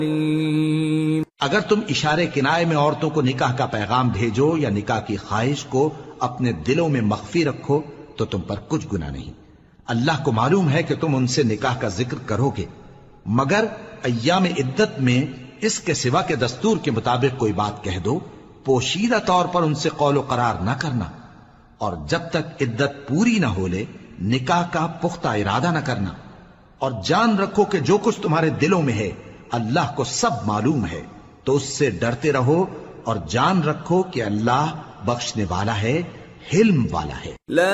अगर तुम इशारे किनाए में औरतों को निकाह का पैगाम भेजो या निकाह की ख्वाहिश को अपने दिलों में मख्फी रखो तो तुम पर कुछ गुनाह नहीं। अल्लाह को मालूम है कि तुम उनसे निकाह का जिक्र करोगे, मगर अय्याम इद्दत में इसके सिवा के दस्तूर के मुताबिक कोई बात कह दो, पोशीदा तौर पर उनसे कौलो करार न करना, और जब तक इद्दत पूरी न हो ले निकाह का पुख्ता इरादा न करना। और जान रखो कि जो कुछ तुम्हारे दिलों में है अल्लाह को सब मालूम है, तो उससे डरते रहो और जान रखो कि अल्लाह बख्शने वाला है, हिल्म वाला है।